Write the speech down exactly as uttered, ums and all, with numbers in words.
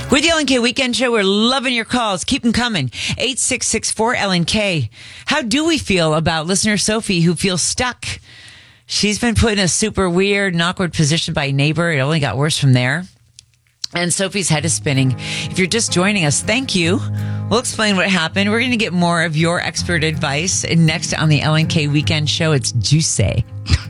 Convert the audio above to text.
With the Ellen K Weekend Show, we're loving your calls. Keep them coming. eight six six four Ellen K. How do we feel about listener Sophie who feels stuck? She's been put in a super weird and awkward position by a neighbor. It only got worse from there. And Sophie's head is spinning. If you're just joining us, thank you. We'll explain what happened. We're going to get more of your expert advice. And next on the Ellen K Weekend Show, it's Juicy.